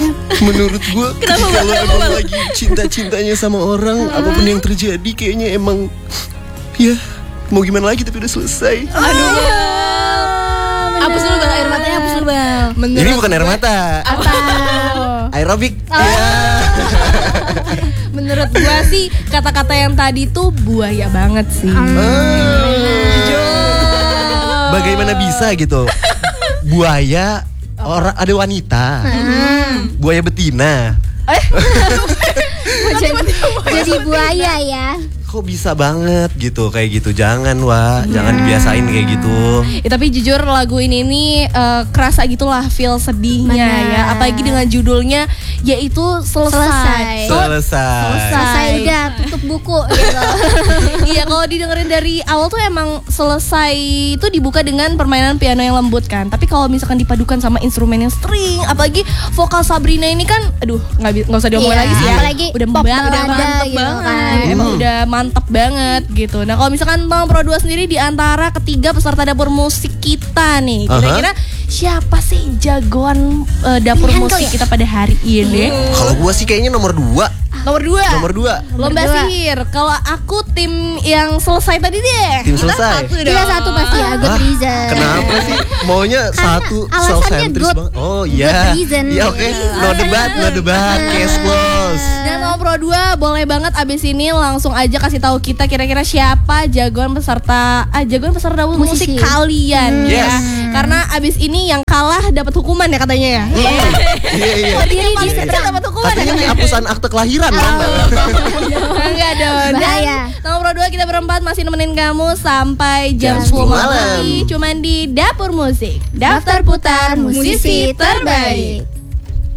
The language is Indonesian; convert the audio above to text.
Menurut gue kalau emang lagi cinta-cintanya sama orang, apapun yang terjadi kayaknya emang ya mau gimana lagi tapi udah selesai. Aduh. Hapus dulu Bal, air matanya hapus dulu Bal. Ini bukan air mata. Apa? Aerobik. Menurut gua sih kata-kata yang tadi tuh buaya banget sih. Bagaimana bisa gitu? Buaya orang ada wanita. Buaya betina. Jadi buaya ya. Kok bisa banget gitu kayak gitu. Jangan jangan dibiasain kayak gitu. Ya, tapi jujur lagu ini nih kerasa gitulah feel sedihnya ya. Apalagi dengan judulnya yaitu selesai. Selesai udah tutup buku gitu. Iya, kalau didengerin dari awal tuh emang selesai itu dibuka dengan permainan piano yang lembut kan. Tapi kalau misalkan dipadukan sama instrumen yang string, apalagi vokal Sabrina ini kan, aduh nggak usah diomongin lagi sih ya. Apalagi udah mantep gitu banget. kan. Emang udah mantep banget gitu. Nah kalau misalkan Bang Pro 2 sendiri di antara ketiga peserta dapur musik kita nih, kira-kira siapa sih jagoan dapur musik kita pada hari ini? Kalau gua sih kayaknya nomor 2. Nomor 2. Lomba Nomor 2. sihir. Kalau aku tim yang selesai tadi deh. Tim selesai. Kita satu pasti ya, good reason. Kenapa sih? Maunya satu alasannya self-centris good. banget. Oh iya. Good reason. Iya oke. No debat. Case close. Dan nomor Pro 2 boleh banget abis ini langsung aja kasih tahu kita kira-kira siapa jagoan peserta dapur musik kalian ya. Karena abis ini yang kalah dapat hukuman ya katanya ya. Iya. Berdiri di seberang dapat hukuman. Katanya penghapusan akte kelahiran kan. Enggak dong. Dan nomor 2 kita berempat masih nemenin kamu sampai jam 10 malam. Cuman di Dapur Musik. Daftar putar musisi terbaik.